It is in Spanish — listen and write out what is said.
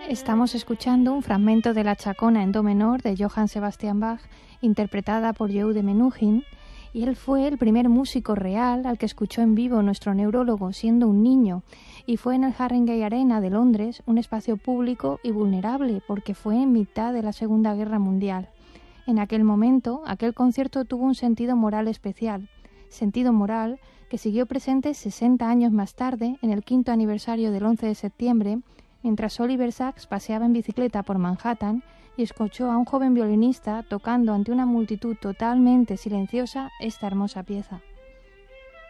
Estamos escuchando un fragmento de La Chacona en do menor de Johann Sebastian Bach, interpretada por Yehude Menuhin, y él fue el primer músico real al que escuchó en vivo nuestro neurólogo siendo un niño, y fue en el Haringey Arena de Londres, un espacio público y vulnerable porque fue en mitad de la Segunda Guerra Mundial. En aquel momento, aquel concierto tuvo un sentido moral especial, sentido moral que siguió presente 60 años más tarde, en el 5º aniversario del 11 de septiembre, mientras Oliver Sacks paseaba en bicicleta por Manhattan y escuchó a un joven violinista tocando ante una multitud totalmente silenciosa esta hermosa pieza.